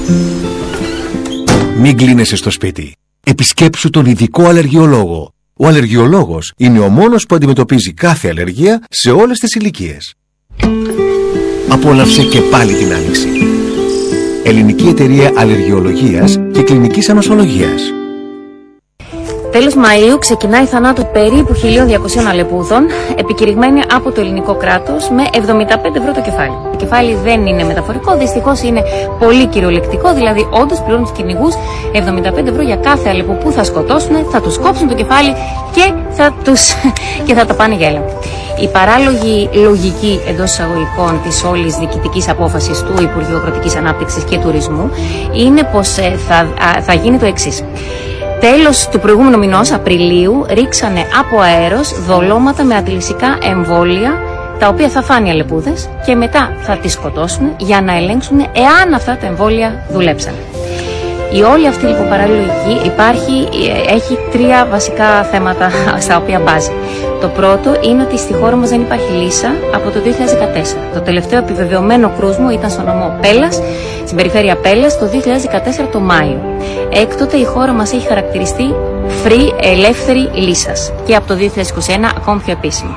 Μην κλείνεσαι στο σπίτι. Επισκέψου τον ειδικό αλλεργιολόγο. Ο αλλεργιολόγος είναι ο μόνος που αντιμετωπίζει κάθε αλλεργία σε όλες τις ηλικίες. Απόλαυσε και πάλι την άνοιξη. Ελληνική Εταιρεία Αλλεργιολογίας και Κλινικής Ανοσολογίας. Τέλος Μαΐου ξεκινάει η θανάτου περίπου 1.200 αλεπούδων, επικηρυγμένη από το ελληνικό κράτος με 75 ευρώ το κεφάλι. Το κεφάλι δεν είναι μεταφορικό, δυστυχώς είναι πολύ κυριολεκτικό, δηλαδή όντως πληρώνουν τους κυνηγούς 75 ευρώ για κάθε αλεπού που θα σκοτώσουν, θα τους κόψουν το κεφάλι και θα τα πάνε για έλεγχο. Η παράλογη λογική εντός εισαγωγικών της όλης διοικητικής απόφασης του Υπουργείου Αγροτικής Ανάπτυξης και Τουρισμού είναι πως θα γίνει το εξής. Τέλος του προηγούμενου μηνός, Απριλίου, ρίξανε από αέρος δολώματα με αντιλυσικά εμβόλια, τα οποία θα φάνε οι αλεπούδες και μετά θα τις σκοτώσουν για να ελέγξουν εάν αυτά τα εμβόλια δουλέψαν. Η όλη αυτή λοιπόν παραλογική έχει τρία βασικά θέματα στα οποία μπάζει. Το πρώτο είναι ότι στη χώρα μας δεν υπάρχει λύσα από το 2014. Το τελευταίο επιβεβαιωμένο κρούσμα ήταν στο νομό Πέλλας, στην περιφέρεια Πέλλας, το 2014 το Μάιο. Έκτοτε η χώρα μας έχει χαρακτηριστεί free, ελεύθερη λύσας και από το 2021 ακόμη πιο επίσημη.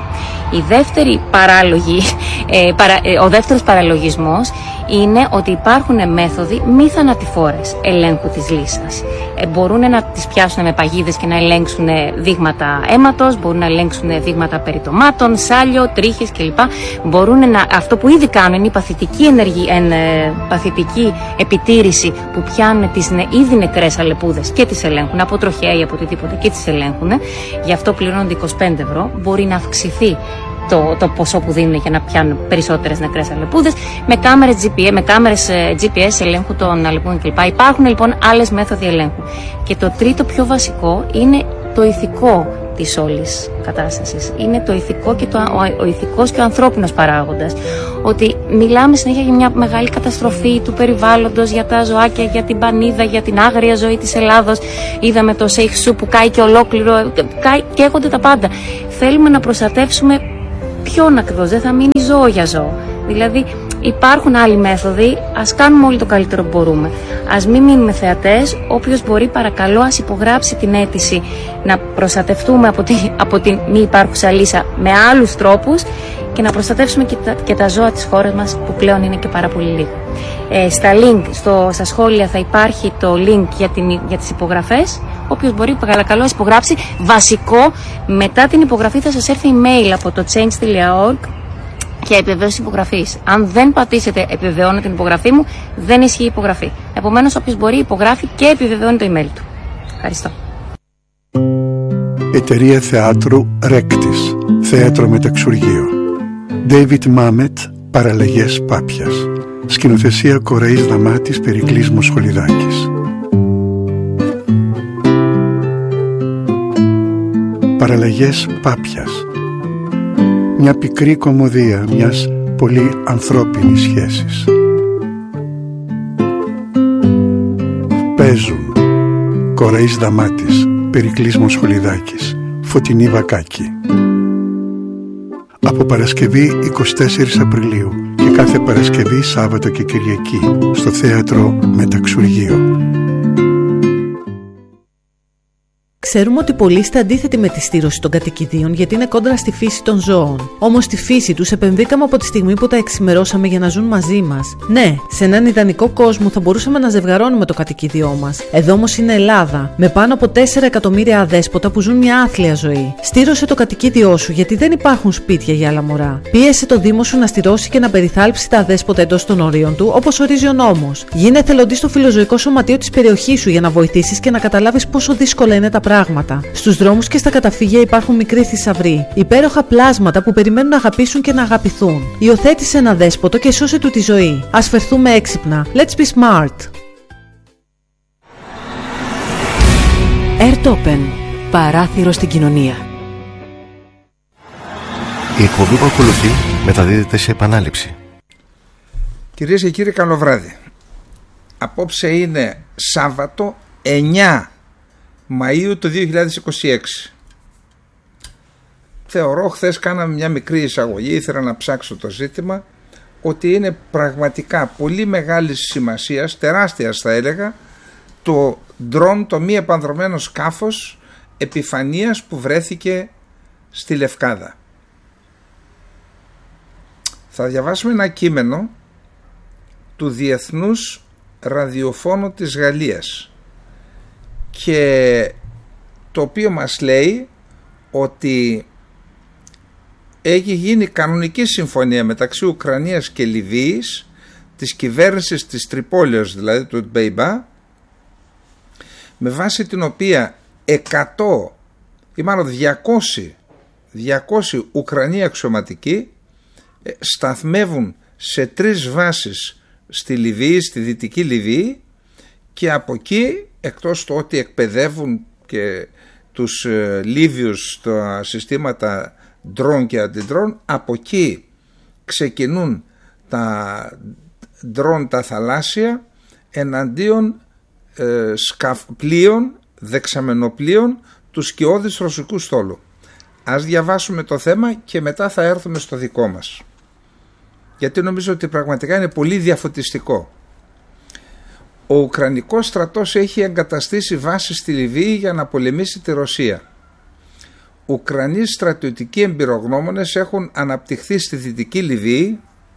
Ο δεύτερος παραλογισμός είναι ότι υπάρχουν μέθοδοι μη θανατηφόρες ελέγχου της λύσας. Μπορούν να τις πιάσουν με παγίδες και να ελέγξουν δείγματα αίματος, μπορούν να ελέγξουν δείγματα περιτομάτων, σάλιο, τρίχες κλπ. Αυτό που ήδη κάνουν είναι η παθητική επιτήρηση που πιάνουν τις ήδη νεκρές αλεπούδες και τις ελέγχουν από τροχέα ή από οτιδήποτε και τις ελέγχουν. Γι' αυτό πληρώνονται 25 ευρώ. Μπορεί να αυξηθεί το ποσό που δίνουν για να πιάνουν περισσότερες νεκρές αλεπούδες με κάμερες GPS ελέγχου των αλεπούδων κλπ. Υπάρχουν λοιπόν άλλες μέθοδοι ελέγχου. Και το τρίτο πιο βασικό είναι το ηθικό της όλης κατάστασης. Είναι το ηθικό και ο ηθικός και ο ανθρώπινος παράγοντας. Ότι μιλάμε συνέχεια για μια μεγάλη καταστροφή του περιβάλλοντος, για τα ζωάκια, για την πανίδα, για την άγρια ζωή της Ελλάδος. Είδαμε το Σέιχ Σου που κάει και ολόκληρο, καίγονται τα πάντα. Θέλουμε να προστατεύσουμε ποιον ακριβώς, δεν θα μείνει ζώο για ζώο. Δηλαδή υπάρχουν άλλοι μέθοδοι, ας κάνουμε όλοι το καλύτερο που μπορούμε. Ας μην μείνουμε θεατές, όποιος μπορεί παρακαλώ ας υπογράψει την αίτηση να προστατευτούμε από την μη υπάρχουσα λύσα με άλλους τρόπους και να προστατεύσουμε και τα ζώα της χώρας μας που πλέον είναι και πάρα πολύ λίγα. Στα σχόλια θα υπάρχει το link για τις υπογραφές. Όποιος μπορεί παρακαλώ υπογράψει. Βασικό, μετά την υπογραφή θα σας έρθει email από το change.org για επιβεβαίωση υπογραφής. Αν δεν πατήσετε επιβεβαιώνω την υπογραφή μου, δεν ισχύει η υπογραφή. Επομένως, όποιος μπορεί υπογράφει και επιβεβαιώνει το email του. Ευχαριστώ. Εταιρεία Θεάτρου Ρέκτης. Θέατρο Μεταξουργείο. David Mamet, Παραλλαγές Πάπιας. Σκηνοθεσία Κοραής Δαμάτης, Περικλής Μοσχολιδάκης. Παραλλαγές Πάπιας. Μια πικρή κωμωδία μιας πολύ ανθρώπινης σχέσης. Παίζουν Κοραής Δαμάτης, Περικλής Μοσχολιδάκης, Φωτεινή Βακάκη. Από Παρασκευή 24 Απριλίου και κάθε Παρασκευή, Σάββατο και Κυριακή στο Θέατρο Μεταξουργείο. Ξέρουμε ότι πολλοί είστε αντίθετοι με τη στήρωση των κατοικιδίων γιατί είναι κόντρα στη φύση των ζώων. Όμως στη φύση τους επενδύκαμε από τη στιγμή που τα εξημερώσαμε για να ζουν μαζί μας. Ναι, σε έναν ιδανικό κόσμο θα μπορούσαμε να ζευγαρώνουμε το κατοικίδιό μας. Εδώ όμως είναι Ελλάδα, με πάνω από 4 εκατομμύρια αδέσποτα που ζουν μια άθλια ζωή. Στήρωσε το κατοικίδιό σου γιατί δεν υπάρχουν σπίτια για άλλα μωρά. Πίεσε το Δήμο σου να στηρώσει και να περιθάλψει τα αδέσποτα εντός των ορίων του, όπως ορίζει ο νόμος. Γίνε εθελοντής στο φιλοζωικό σωματείο της περιοχής σου για να βοηθήσεις και να καταλάβεις πόσο δύσκολα είναι τα πράγματα. Στους δρόμους και στα καταφύγια υπάρχουν μικροί θησαυροί, υπέροχα πλάσματα που περιμένουν να αγαπήσουν και να αγαπηθούν. Υιοθέτησε ένα δέσποτο και σώσε του τη ζωή. Ας φερθούμε έξυπνα. Let's be smart. Airtopen. Παράθυρο στην κοινωνία. Η εκπομπή που ακολουθεί μεταδίδεται σε επανάληψη. Κυρίες και κύριοι, καλό βράδυ. Απόψε είναι Σάββατο 9 Μαΐου του 2026. Θεωρώ, χθες κάναμε μια μικρή εισαγωγή, ήθελα να ψάξω το ζήτημα. ότι είναι πραγματικά πολύ μεγάλης σημασίας, τεράστιας θα έλεγα, το ντρόν, το μη επανδρωμένο σκάφος επιφανείας που βρέθηκε στη Λευκάδα. Θα διαβάσουμε ένα κείμενο του Διεθνούς Ραδιοφώνου της Γαλλίας, και το οποίο μας λέει ότι έχει γίνει κανονική συμφωνία μεταξύ Ουκρανίας και Λιβύης, της κυβέρνησης της Τρυπόλεως, δηλαδή του Μπέιμπα, με βάση την οποία 100 ή μάλλον 200 Ουκρανοί αξιωματικοί σταθμεύουν σε 3 βάσεις στη Λιβύη, στη Δυτική Λιβύη, και από εκεί, εκτός το ότι εκπαιδεύουν και τους Λίβιους στα συστήματα ντρόν και αντιντρόν, από εκεί ξεκινούν τα ντρόν τα θαλάσσια εναντίον πλοίων, δεξαμενοπλοίων του σκιώδης ρωσικού στόλου. Ας διαβάσουμε το θέμα και μετά θα έρθουμε στο δικό μας, γιατί νομίζω ότι πραγματικά είναι πολύ διαφωτιστικό. Ο Ουκρανικός στρατός έχει εγκαταστήσει βάσεις στη Λιβύη για να πολεμήσει τη Ρωσία. Ουκρανοί στρατιωτικοί εμπειρογνώμονες έχουν αναπτυχθεί στη Δυτική Λιβύη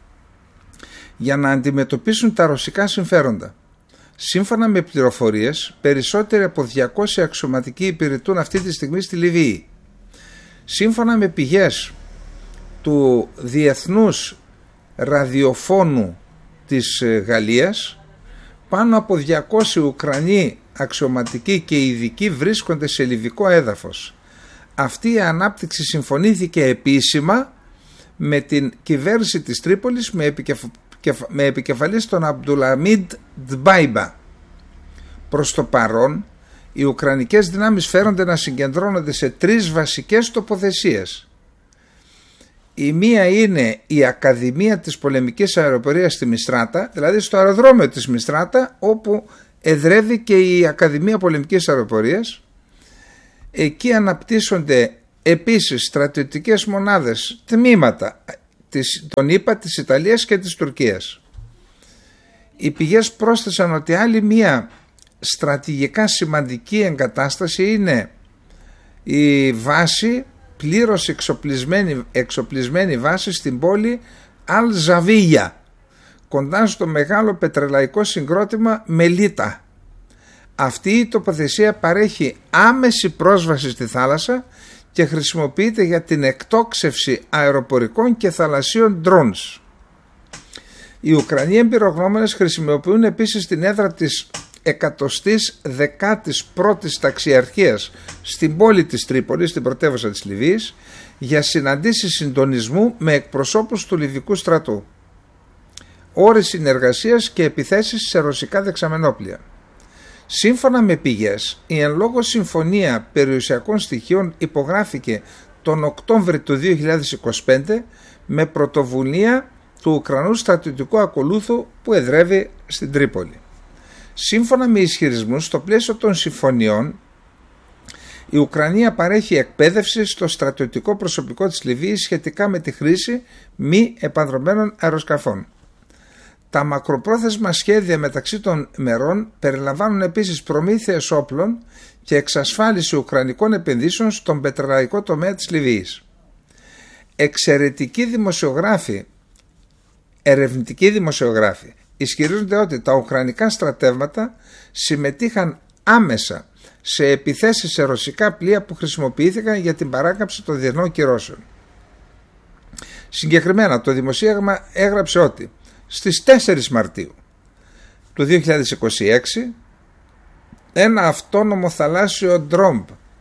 για να αντιμετωπίσουν τα ρωσικά συμφέροντα. Σύμφωνα με πληροφορίες, περισσότεροι από 200 αξιωματικοί υπηρετούν αυτή τη στιγμή στη Λιβύη. Σύμφωνα με πηγές του Διεθνούς Ραδιοφώνου της Γαλλίας, πάνω από 200 Ουκρανοί αξιωματικοί και ειδικοί βρίσκονται σε λιβικό έδαφος. Αυτή η ανάπτυξη συμφωνήθηκε επίσημα με την κυβέρνηση της Τρίπολης με επικεφαλής τον Αμπτουλαμίντ Ντμπάιμπα. Προς το παρόν, οι Ουκρανικές δυνάμεις φέρονται να συγκεντρώνονται σε 3 βασικές τοποθεσίες. Η μία είναι η Ακαδημία της Πολεμικής Αεροπορίας στη Μιστράτα, δηλαδή στο αεροδρόμιο της Μιστράτα, όπου εδρεύει και η Ακαδημία Πολεμικής Αεροπορίας. Εκεί αναπτύσσονται επίσης στρατιωτικές μονάδες, τμήματα των ΗΠΑ, της Ιταλίας και της Τουρκίας. Οι πηγές πρόσθεσαν ότι άλλη μία στρατηγικά σημαντική εγκατάσταση είναι η βάση, πλήρως εξοπλισμένη βάση στην πόλη Αλ-Ζαβίγια, κοντά στο μεγάλο πετρελαϊκό συγκρότημα Μελίτα. Αυτή η τοποθεσία παρέχει άμεση πρόσβαση στη θάλασσα και χρησιμοποιείται για την εκτόξευση αεροπορικών και θαλασσίων drones. Οι Ουκρανοί εμπειρογνώμονες χρησιμοποιούν επίσης την έδρα της 111ης ταξιαρχίας στην πόλη της Τρίπολης, στην πρωτεύουσα της Λιβύης, για συναντήσεις συντονισμού με εκπροσώπους του Λιβικού στρατού, ώρες συνεργασίας και επιθέσεις σε ρωσικά δεξαμενόπλια. Σύμφωνα με πηγές, η εν λόγω συμφωνία περιουσιακών στοιχείων υπογράφηκε τον Οκτώβρη του 2025 με πρωτοβουλία του Ουκρανού στρατιωτικού ακολούθου που εδρεύει στην Τρίπολη. Σύμφωνα με ισχυρισμούς, στο πλαίσιο των συμφωνιών, η Ουκρανία παρέχει εκπαίδευση στο στρατιωτικό προσωπικό της Λιβύης σχετικά με τη χρήση μη επανδρωμένων αεροσκαφών. Τα μακροπρόθεσμα σχέδια μεταξύ των μερών περιλαμβάνουν επίσης προμήθειες όπλων και εξασφάλιση ουκρανικών επενδύσεων στον πετρελαϊκό τομέα της Λιβύης. Εξαιρετικοί δημοσιογράφοι, ερευνητικοί δημοσιογράφοι, ισχυρίζονται ότι τα ουκρανικά στρατεύματα συμμετείχαν άμεσα σε επιθέσεις σε ρωσικά πλοία που χρησιμοποιήθηκαν για την παράκαμψη των διεθνών κυρώσεων. Συγκεκριμένα, το δημοσίευμα έγραψε ότι στις 4 Μαρτίου του 2026 ένα αυτόνομο θαλάσσιο ντρόμπ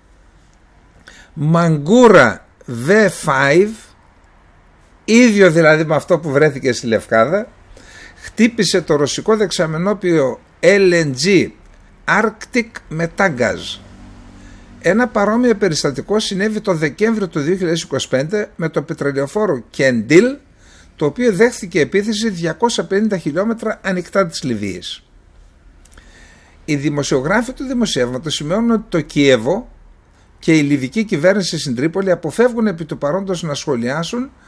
Μαγκούρα V5, ίδιο δηλαδή με αυτό που βρέθηκε στη Λευκάδα, χτύπησε το ρωσικό δεξαμενόπλιο LNG Arctic Metagaz. Ένα παρόμοιο περιστατικό συνέβη το Δεκέμβριο του 2025 με το πετρελαιοφόρο Kendil, το οποίο δέχθηκε επίθεση 250 χιλιόμετρα ανοιχτά της Λιβύης. Οι δημοσιογράφοι του δημοσιεύματος σημειώνουν ότι το Κίεβο και η λιβική κυβέρνηση στην Τρίπολη αποφεύγουν επί του παρόντος να σχολιάσουν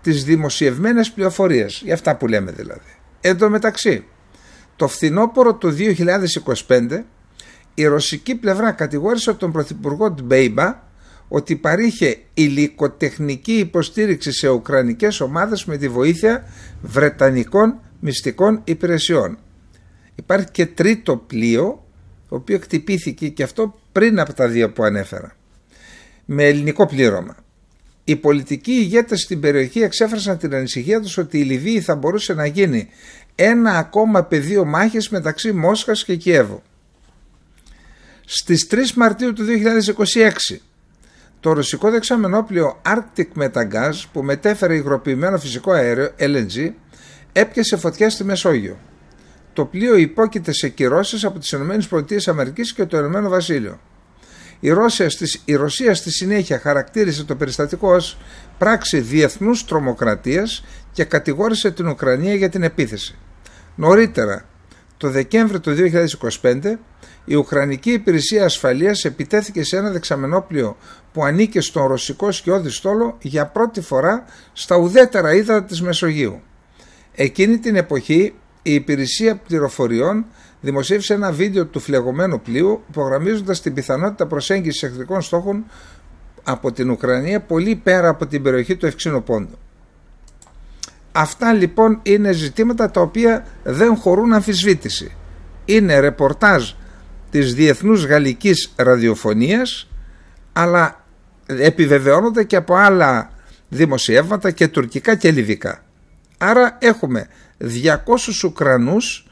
τις δημοσιευμένες πληροφορίες, για αυτά που λέμε δηλαδή. Εν τω μεταξύ, το φθινόπωρο του 2025 η ρωσική πλευρά κατηγόρησε τον πρωθυπουργό Τμπέιμπα ότι παρήχε υλικοτεχνική υποστήριξη σε ουκρανικές ομάδες με τη βοήθεια βρετανικών μυστικών υπηρεσιών. Υπάρχει και τρίτο πλοίο, το οποίο χτυπήθηκε και αυτό πριν από τα δύο που ανέφερα, με ελληνικό πλήρωμα. Οι πολιτικοί ηγέτες στην περιοχή εξέφρασαν την ανησυχία τους ότι η Λιβύη θα μπορούσε να γίνει ένα ακόμα πεδίο μάχης μεταξύ Μόσχας και Κιέβου. Στις 3 Μαρτίου του 2026 το ρωσικό δεξαμενόπλιο Arctic Metagas, που μετέφερε υγροποιημένο φυσικό αέριο LNG, έπιασε φωτιά στη Μεσόγειο. Το πλοίο υπόκειται σε κυρώσεις από τις ΗΠΑ και το Ηνωμένο Βασίλειο. Η Ρωσία στη συνέχεια χαρακτήρισε το περιστατικό ως πράξη διεθνούς τρομοκρατίας και κατηγόρησε την Ουκρανία για την επίθεση. Νωρίτερα, το Δεκέμβριο του 2025, η Ουκρανική Υπηρεσία Ασφαλείας επιτέθηκε σε ένα δεξαμενόπλιο που ανήκε στον ρωσικό σκιώδη στόλο για πρώτη φορά στα ουδέτερα ύδατα της Μεσογείου. Εκείνη την εποχή η Υπηρεσία Πληροφοριών δημοσίευσε ένα βίντεο του φλεγωμένου πλοίου, υπογραμμίζοντας την πιθανότητα προσέγγισης εχθρικών στόχων από την Ουκρανία πολύ πέρα από την περιοχή του Ευξήνου Πόντου. Αυτά λοιπόν είναι ζητήματα τα οποία δεν χωρούν αμφισβήτηση. Είναι ρεπορτάζ της Διεθνούς Γαλλικής Ραδιοφωνίας, αλλά επιβεβαιώνονται και από άλλα δημοσιεύματα και τουρκικά και λιβικά. Άρα έχουμε 200 Ουκρανούς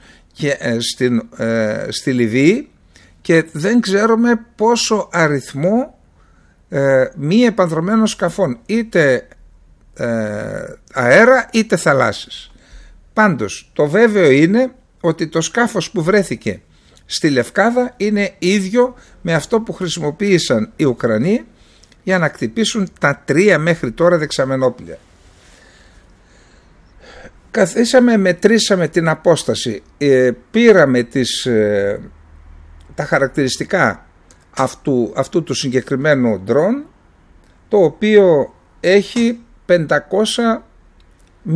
στη Λιβύη και δεν ξέρουμε πόσο αριθμό μη επανδρομένων σκαφών, είτε αέρα είτε θαλάσσης. Πάντως το βέβαιο είναι ότι το σκάφος που βρέθηκε στη Λευκάδα είναι ίδιο με αυτό που χρησιμοποίησαν οι Ουκρανοί για να χτυπήσουν τα 3 μέχρι τώρα δεξαμενόπλια. Καθίσαμε, μετρήσαμε την απόσταση, πήραμε τα χαρακτηριστικά αυτού του συγκεκριμένου ντρόν, το οποίο έχει 500